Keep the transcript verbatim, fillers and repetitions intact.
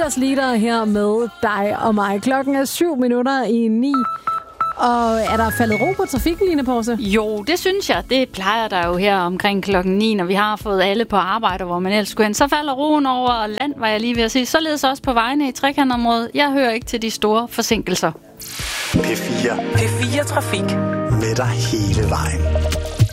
Leader her med dig og mig. Klokken er syv minutter i ni. Og er der faldet ro på trafikken, Line Porse? Jo, det synes jeg. Det plejer der jo her omkring klokken ni, når vi har fået alle på arbejde, hvor man ellers skulle hen. Så falder roen over land, var jeg lige ved at sige. Således også på vejene i trekantområdet. Jeg hører ikke til de store forsinkelser. P fire. P fire Trafik. Med dig hele vejen.